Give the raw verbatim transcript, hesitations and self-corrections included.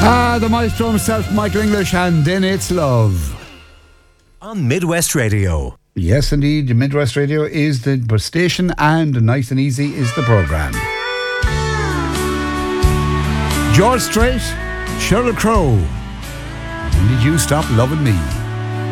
Ah, the maestro himself, Michael English, and Then It's Love. On Midwest Radio. Yes, indeed, Midwest Radio is the station, and Nice and Easy is the programme. George Strait, Sheryl Crow. When did you stop loving me?